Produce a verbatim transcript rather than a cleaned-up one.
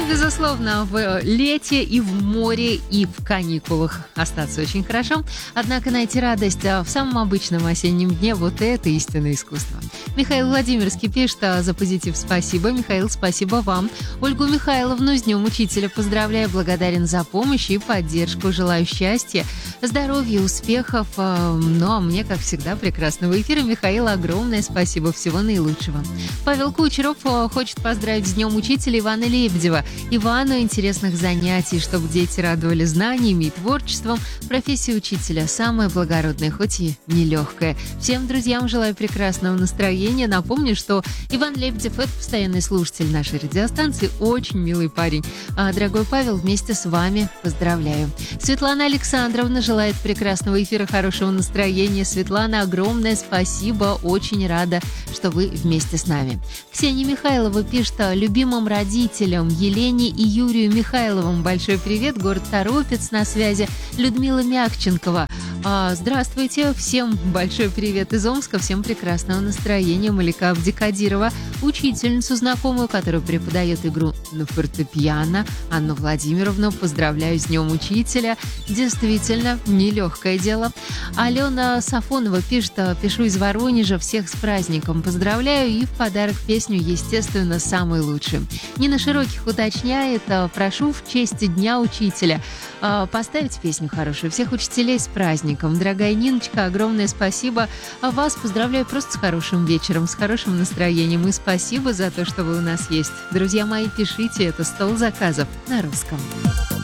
Безусловно, в лете и в море, и в каникулах остаться очень хорошо. Однако найти радость в самом обычном осеннем дне — вот это истинное искусство. Михаил Владимирский пишет: за позитив спасибо. Михаил, спасибо вам. Ольгу Михайловну с Днем Учителя поздравляю, благодарен за помощь и поддержку. Желаю счастья, здоровья, успехов. Ну, а мне, как всегда, прекрасного эфира. Михаил, огромное спасибо, всего наилучшего. Павел Кучеров хочет поздравить с Днем Учителя Ивана Лебедева. Ивану интересных занятий, чтобы дети радовали знаниями и творчеством. Профессия учителя самая благородная, хоть и нелегкая. Всем друзьям желаю прекрасного настроения. Напомню, что Иван Лебедев — это постоянный слушатель нашей радиостанции, очень милый парень. А, дорогой Павел, вместе с вами поздравляю. Светлана Александровна желает прекрасного эфира, хорошего настроения. Светлана, огромное спасибо, очень рада, что вы вместе с нами. Ксения Михайлова пишет: любимым родителям Елене и Юрию Михайловым большой привет, город Торопец на связи. Людмила Мягченкова: здравствуйте, всем большой привет из Омска, всем прекрасного настроения. Малика Абдикадирова, учительницу знакомую, которая преподает игру на фортепиано, Анну Владимировну, поздравляю с Днем Учителя. Действительно, нелегкое дело. Алена Сафонова пишет: пишу из Воронежа, всех с праздником поздравляю и в подарок песню, естественно, самую лучшую. Нина Широких уточняет: прошу в честь Дня Учителя поставить песню хорошую. Всех учителей с праздником. Дорогая Ниночка, огромное спасибо. А вас поздравляю просто с хорошим вечером, с хорошим настроением. И спасибо за то, что вы у нас есть. Друзья мои, пишите, это стол заказов на русском.